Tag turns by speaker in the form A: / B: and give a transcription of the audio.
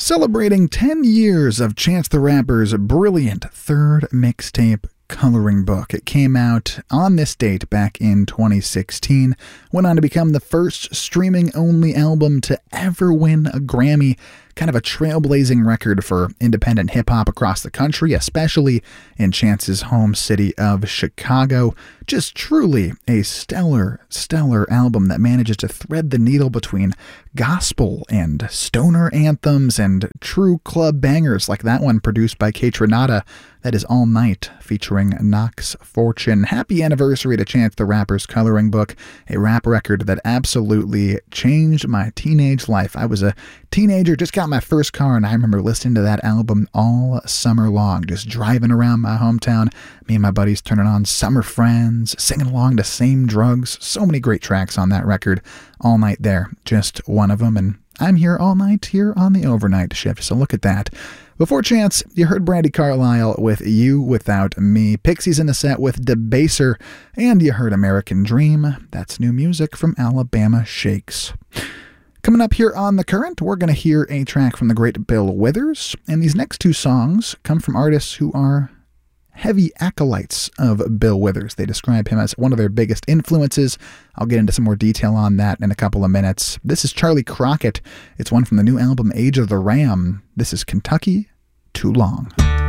A: Celebrating 10 years of Chance the Rapper's brilliant third mixtape, Coloring Book. It came out on this date back in 2016, went on to become the first streaming-only album to ever win a Grammy, kind of a trailblazing record for independent hip-hop across the country, especially in Chance's home city of Chicago. Just truly a stellar album that manages to thread the needle between gospel and stoner anthems and true club bangers like that one produced by Kaytranada. That is All Night, featuring Knox Fortune. Happy anniversary to Chance the Rapper's Coloring Book, a rap record that absolutely changed my teenage life. I was a teenager, just got my first car, and I remember listening to that album all summer long, just driving around my hometown, me and my buddies turning on Summer Friends, singing along to Same Drugs. So many great tracks on that record. All Night there, just one of them, and I'm here all night here on the overnight shift, so look at that. Before Chance, you heard Brandi Carlile with You Without Me, Pixies in the set with Debaser, and you heard American Dream. That's new music from Alabama Shakes. Coming up here on The Current, we're going to hear a track from the great Bill Withers, and these next two songs come from artists who are heavy acolytes of Bill Withers. They describe him as one of their biggest influences. I'll get into some more detail on that in a couple of minutes. This is Charlie Crockett. It's one from the new album Age of the Ram. This is Kentucky Too Long.